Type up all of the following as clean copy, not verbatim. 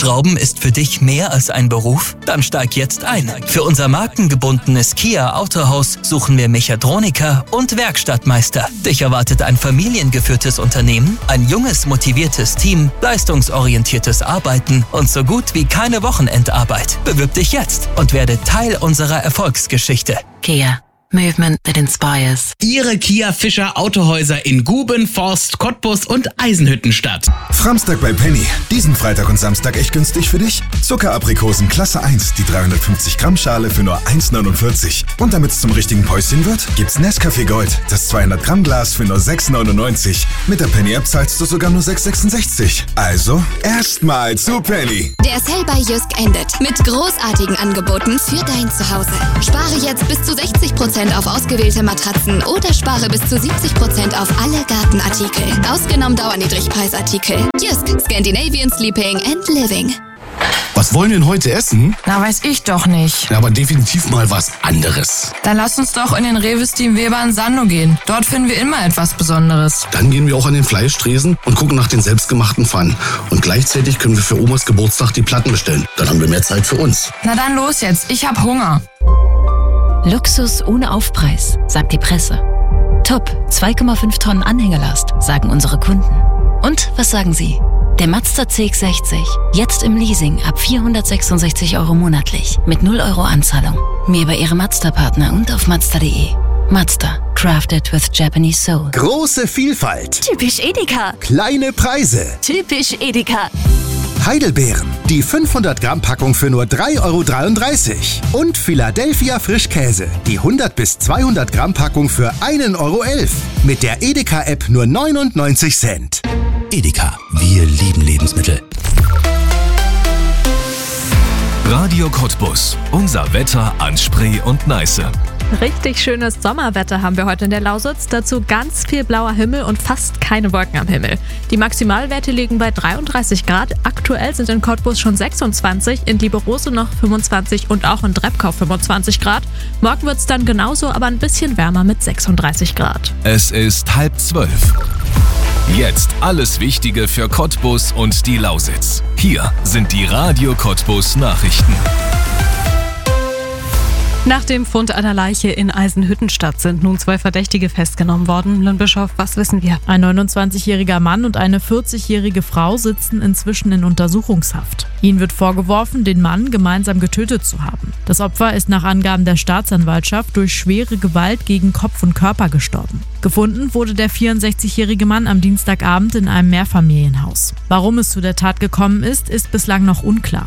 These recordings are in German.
Schrauben ist für dich mehr als ein Beruf? Dann steig jetzt ein. Für unser markengebundenes Kia Autohaus suchen wir Mechatroniker und Werkstattmeister. Dich erwartet ein familiengeführtes Unternehmen, ein junges, motiviertes Team, leistungsorientiertes Arbeiten und so gut wie keine Wochenendarbeit. Bewirb dich jetzt und werde Teil unserer Erfolgsgeschichte. Kia. Movement that inspires. Ihre Kia Fischer Autohäuser in Guben, Forst, Cottbus und Eisenhüttenstadt. Framstag bei Penny. Diesen Freitag und Samstag echt günstig für dich? Zuckeraprikosen Klasse 1, die 350 Gramm Schale für nur 1,49. Und damit es zum richtigen Päuschen wird, gibt's Nescafé Gold, das 200 Gramm Glas für nur 6,99. Mit der Penny App zahlst du sogar nur 6,66. Also erstmal zu Penny. Der Sale bei Jysk endet mit großartigen Angeboten für dein Zuhause. Spare jetzt bis zu 60% auf ausgewählte Matratzen oder spare bis zu 70% auf alle Gartenartikel. Ausgenommen Dauerniedrigpreisartikel. Jysk, Scandinavian Sleeping and Living. Was wollen wir denn heute essen? Na, weiß ich doch nicht. Ja, aber definitiv mal was anderes. Dann lass uns doch in den Rewe Team Weber in Sando gehen. Dort finden wir immer etwas Besonderes. Dann gehen wir auch an den Fleischtresen und gucken nach den selbstgemachten Pfannen. Und gleichzeitig können wir für Omas Geburtstag die Platten bestellen. Dann haben wir mehr Zeit für uns. Na dann los jetzt, ich hab Hunger. Luxus ohne Aufpreis, sagt die Presse. Top, 2,5 Tonnen Anhängerlast, sagen unsere Kunden. Und was sagen Sie? Der Mazda CX-60, jetzt im Leasing ab 466 € monatlich, mit 0 € Anzahlung. Mehr bei Ihrem Mazda-Partner und auf Mazda.de. Mazda, crafted with Japanese soul. Große Vielfalt. Typisch Edeka. Kleine Preise. Typisch Edeka. Heidelbeeren, die 500 Gramm Packung für nur 3,33 € und Philadelphia Frischkäse, die 100 bis 200 Gramm Packung für 1,11 € mit der Edeka-App nur 99 Cent. Edeka, wir lieben Lebensmittel. Radio Cottbus, unser Wetter an Spree und Neiße. Richtig schönes Sommerwetter haben wir heute in der Lausitz. Dazu ganz viel blauer Himmel und fast keine Wolken am Himmel. Die Maximalwerte liegen bei 33 Grad. Aktuell sind in Cottbus schon 26, in Lieberose noch 25 und auch in Drebkau 25 Grad. Morgen wird es dann genauso, aber ein bisschen wärmer mit 36 Grad. Es ist 11:30. Jetzt alles Wichtige für Cottbus und die Lausitz. Hier sind die Radio Cottbus Nachrichten. Nach dem Fund einer Leiche in Eisenhüttenstadt sind nun 2 Verdächtige festgenommen worden. Lynn-Bischof, was wissen wir? Ein 29-jähriger Mann und eine 40-jährige Frau sitzen inzwischen in Untersuchungshaft. Ihnen wird vorgeworfen, den Mann gemeinsam getötet zu haben. Das Opfer ist nach Angaben der Staatsanwaltschaft durch schwere Gewalt gegen Kopf und Körper gestorben. Gefunden wurde der 64-jährige Mann am Dienstagabend in einem Mehrfamilienhaus. Warum es zu der Tat gekommen ist bislang noch unklar.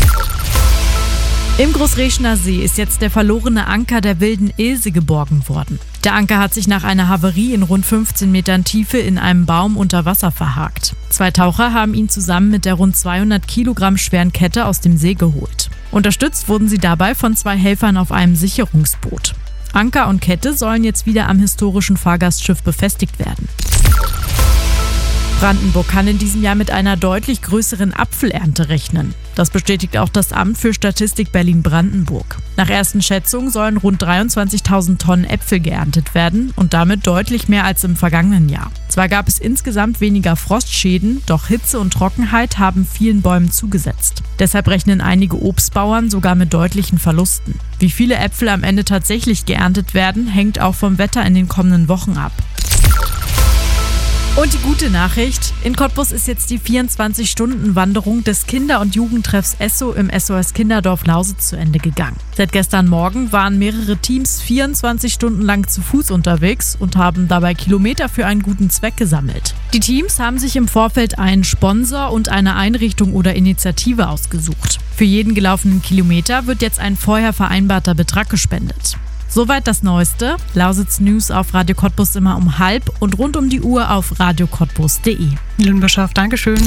Im Großreschner See ist jetzt der verlorene Anker der wilden Ilse geborgen worden. Der Anker hat sich nach einer Havarie in rund 15 Metern Tiefe in einem Baum unter Wasser verhakt. 2 Taucher haben ihn zusammen mit der rund 200 Kilogramm schweren Kette aus dem See geholt. Unterstützt wurden sie dabei von 2 Helfern auf einem Sicherungsboot. Anker und Kette sollen jetzt wieder am historischen Fahrgastschiff befestigt werden. Brandenburg kann in diesem Jahr mit einer deutlich größeren Apfelernte rechnen. Das bestätigt auch das Amt für Statistik Berlin-Brandenburg. Nach ersten Schätzungen sollen rund 23.000 Tonnen Äpfel geerntet werden und damit deutlich mehr als im vergangenen Jahr. Zwar gab es insgesamt weniger Frostschäden, doch Hitze und Trockenheit haben vielen Bäumen zugesetzt. Deshalb rechnen einige Obstbauern sogar mit deutlichen Verlusten. Wie viele Äpfel am Ende tatsächlich geerntet werden, hängt auch vom Wetter in den kommenden Wochen ab. Und die gute Nachricht, in Cottbus ist jetzt die 24-Stunden-Wanderung des Kinder- und Jugendtreffs Esso im SOS Kinderdorf Lausitz zu Ende gegangen. Seit gestern Morgen waren mehrere Teams 24 Stunden lang zu Fuß unterwegs und haben dabei Kilometer für einen guten Zweck gesammelt. Die Teams haben sich im Vorfeld einen Sponsor und eine Einrichtung oder Initiative ausgesucht. Für jeden gelaufenen Kilometer wird jetzt ein vorher vereinbarter Betrag gespendet. Soweit das Neueste. Lausitz News auf Radio Cottbus immer um 12:30 und rund um die Uhr auf radiocottbus.de. Lynn-Bischof, Dankeschön.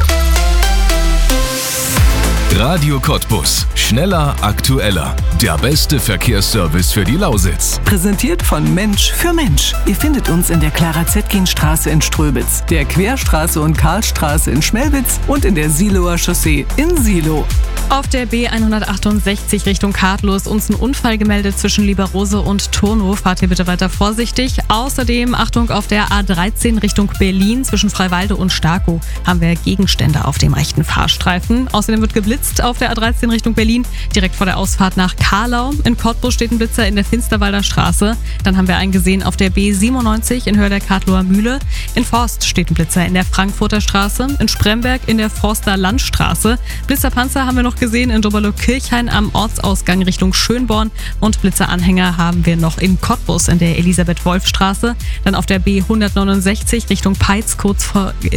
Radio Cottbus. Schneller, aktueller. Der beste Verkehrsservice für die Lausitz. Präsentiert von Mensch für Mensch. Ihr findet uns in der Clara-Zetkin-Straße in Ströbitz, der Querstraße und Karlstraße in Schmelwitz und in der Siloer Chaussee in Silo. Auf der B168 Richtung Kartloh ist uns ein Unfall gemeldet zwischen Lieberose und Turnow. Fahrt hier bitte weiter vorsichtig. Außerdem Achtung auf der A13 Richtung Berlin zwischen Freiwalde und Starkow haben wir Gegenstände auf dem rechten Fahrstreifen. Außerdem wird geblitzt auf der A13 Richtung Berlin, direkt vor der Ausfahrt nach Karlau. In Cottbus steht ein Blitzer in der Finsterwalder Straße. Dann haben wir einen gesehen auf der B97 in Höhe der Kartloher Mühle. In Forst steht ein Blitzer in der Frankfurter Straße. In Spremberg in der Forster Landstraße. Blitzerpanzer haben wir noch gesehen in Doberlo-Kirchhain am Ortsausgang Richtung Schönborn und Blitzeranhänger haben wir noch in Cottbus in der Elisabeth-Wolf-Straße, dann auf der B169 Richtung Peitz kurz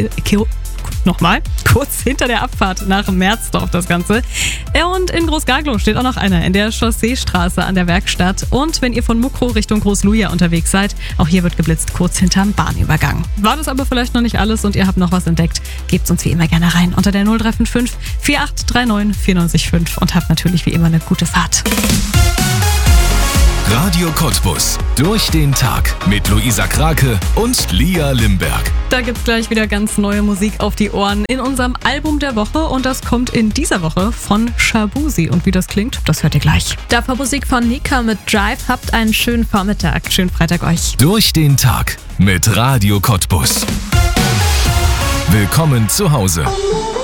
hinter der Abfahrt nach Merzdorf das Ganze. Und in Großgarglow steht auch noch einer in der Chausseestraße an der Werkstatt. Und wenn ihr von Mukro Richtung Großluja unterwegs seid, auch hier wird geblitzt kurz hinterm Bahnübergang. War das aber vielleicht noch nicht alles und ihr habt noch was entdeckt, gebt's uns wie immer gerne rein unter der 0355 4839 495 und habt natürlich wie immer eine gute Fahrt. Radio Cottbus. Durch den Tag mit Luisa Krake und Lia Limberg. Da gibt's gleich wieder ganz neue Musik auf die Ohren in unserem Album der Woche und das kommt in dieser Woche von Shabuzi. Und wie das klingt, das hört ihr gleich. Davor Musik von Nika mit Drive. Habt einen schönen Vormittag. Schönen Freitag euch. Durch den Tag mit Radio Cottbus. Willkommen zu Hause.